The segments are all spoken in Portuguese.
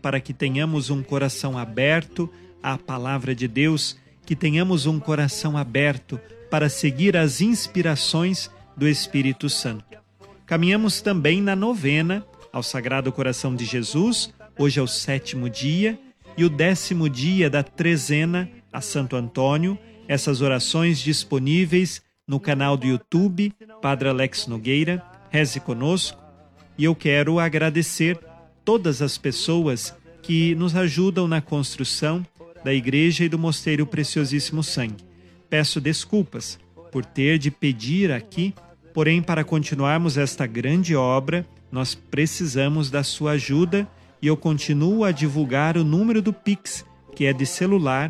para que tenhamos um coração aberto à palavra de Deus, que tenhamos um coração aberto para seguir as inspirações do Espírito Santo. Caminhamos também na novena ao Sagrado Coração de Jesus. Hoje é o 7º dia e o 10º dia da trezena a Santo Antônio. Essas orações disponíveis no canal do YouTube Padre Alex Nogueira. Reze conosco. E eu quero agradecer todas as pessoas que nos ajudam na construção da igreja e do Mosteiro Preciosíssimo Sangue. Peço desculpas por ter de pedir aqui, porém, para continuarmos esta grande obra, nós precisamos da sua ajuda e eu continuo a divulgar o número do Pix, que é de celular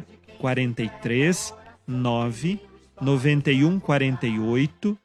43 9 91 48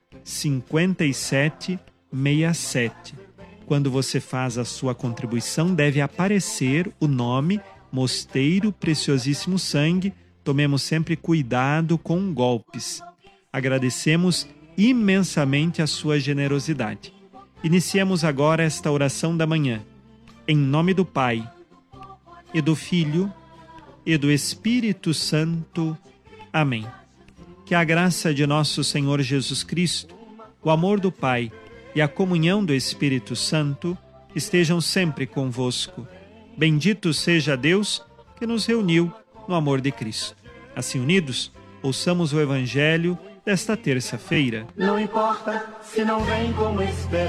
57 67. Quando você faz a sua contribuição, deve aparecer o nome Mosteiro Preciosíssimo Sangue. Tomemos sempre cuidado com golpes. Agradecemos imensamente a sua generosidade. Iniciemos agora esta oração da manhã. Em nome do Pai, e do Filho, e do Espírito Santo. Amém. Que a graça de nosso Senhor Jesus Cristo, o amor do Pai e a comunhão do Espírito Santo estejam sempre convosco. Bendito seja Deus que nos reuniu no amor de Cristo. Assim unidos, ouçamos o Evangelho desta terça-feira. Não importa se não vem como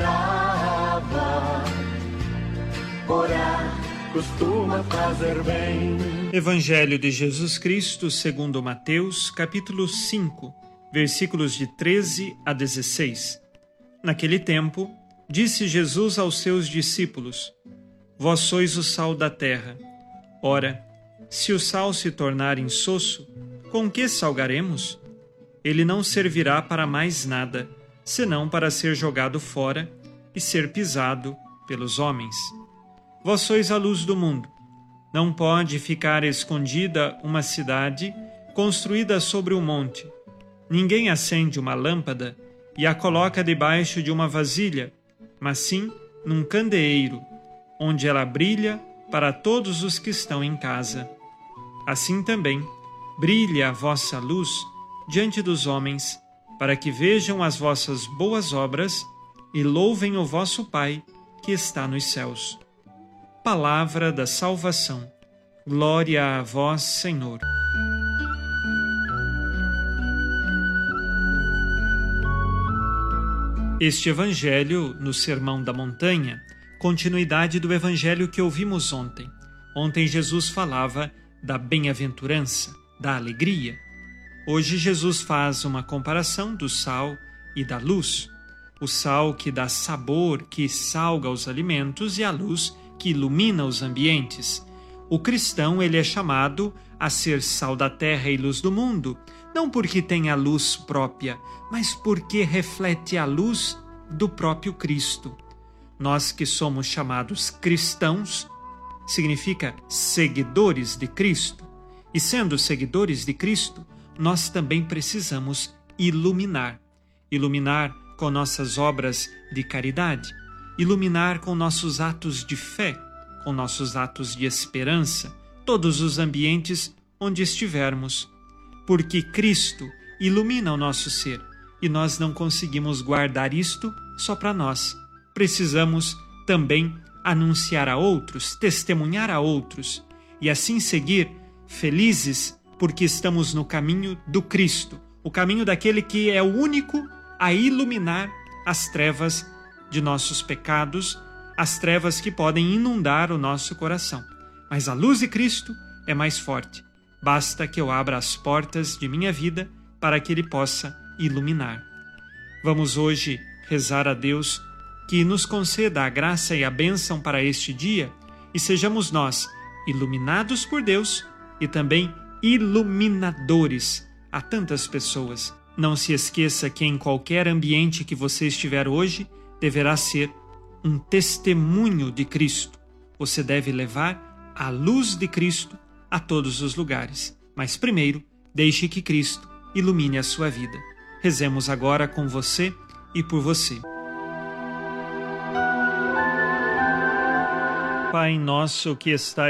esperava, orar costuma fazer bem. Evangelho de Jesus Cristo segundo Mateus, capítulo 5, versículos de 13 a 16. Naquele tempo, disse Jesus aos seus discípulos: Vós sois o sal da terra. Ora, se o sal se tornar insosso, com que salgaremos? Ele não servirá para mais nada, senão para ser jogado fora e ser pisado pelos homens. Vós sois a luz do mundo. Não pode ficar escondida uma cidade construída sobre um monte. Ninguém acende uma lâmpada e a coloca debaixo de uma vasilha, mas sim num candeeiro, onde ela brilha para todos os que estão em casa. Assim também, brilhe a vossa luz diante dos homens, para que vejam as vossas boas obras e louvem o vosso Pai que está nos céus. Palavra da salvação. Glória a vós, Senhor. Este Evangelho, no Sermão da Montanha, continuidade do Evangelho que ouvimos ontem. Ontem Jesus falava da bem-aventurança, da alegria. Hoje Jesus faz uma comparação do sal e da luz. O sal que dá sabor, que salga os alimentos, e a luz que ilumina os ambientes. O cristão, ele é chamado a ser sal da terra e luz do mundo, não porque tem a luz própria, mas porque reflete a luz do próprio Cristo. Nós que somos chamados cristãos, significa seguidores de Cristo. E sendo seguidores de Cristo, nós também precisamos iluminar. Iluminar com nossas obras de caridade, iluminar com nossos atos de fé, com nossos atos de esperança, todos os ambientes onde estivermos. Porque Cristo ilumina o nosso ser e nós não conseguimos guardar isto só para nós. Precisamos também anunciar a outros, testemunhar a outros e assim seguir felizes porque estamos no caminho do Cristo, o caminho daquele que é o único a iluminar as trevas de nossos pecados, as trevas que podem inundar o nosso coração. Mas a luz de Cristo é mais forte. Basta que eu abra as portas de minha vida para que Ele possa iluminar. Vamos hoje rezar a Deus que nos conceda a graça e a bênção para este dia e sejamos nós iluminados por Deus e também iluminadores a tantas pessoas. Não se esqueça que em qualquer ambiente que você estiver hoje, deverá ser um testemunho de Cristo. Você deve levar a luz de Cristo a todos os lugares. Mas primeiro, deixe que Cristo ilumine a sua vida. Rezemos agora com você e por você. Pai nosso que estais